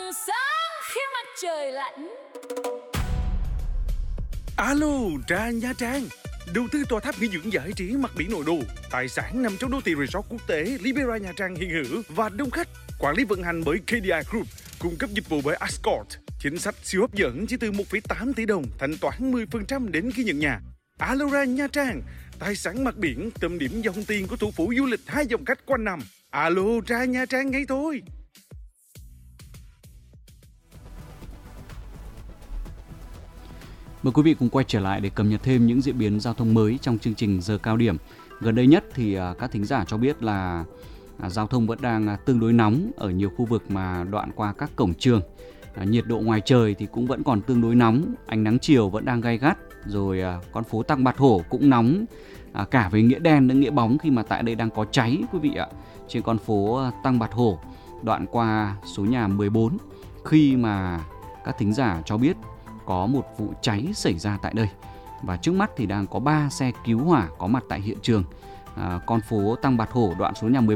sáng khi mặt trời lặn. Alo, Nha Trang. Đầu tư tòa tháp nghỉ dưỡng giải trí mặt biển nội đô, tài sản nằm trong đô thị resort quốc tế Libera Nha Trang hiện hữu và đông khách. Quản lý vận hành bởi KDI Group, cung cấp dịch vụ bởi Ascort. Chính sách siêu hấp dẫn chỉ từ 1,8 tỷ đồng, thanh toán 10% đến khi nhận nhà. Alora Nha Trang, tài sản mặt biển, tâm điểm dòng tiền của thủ phủ du lịch 2 dòng khách quanh năm. Alo Nha Trang ngay thôi. Mời quý vị cùng quay trở lại để cập nhật thêm những diễn biến giao thông mới trong chương trình giờ cao điểm. Gần đây nhất thì các thính giả cho biết là giao thông vẫn đang tương đối nóng ở nhiều khu vực mà đoạn qua các cổng trường. Nhiệt độ ngoài trời thì cũng vẫn còn tương đối nóng, ánh nắng chiều vẫn đang gay gắt. Rồi con phố Tăng Bạc Hổ cũng nóng cả về nghĩa đen lẫn nghĩa bóng khi mà tại đây đang có cháy quý vị ạ. Trên con phố Tăng Bạc Hổ đoạn qua số nhà 14 khi mà các thính giả cho biết có một vụ cháy xảy ra tại đây. Và trước mắt thì đang có 3 xe cứu hỏa có mặt tại hiện trường. Con phố Tăng Bạc Hổ đoạn số nhà 14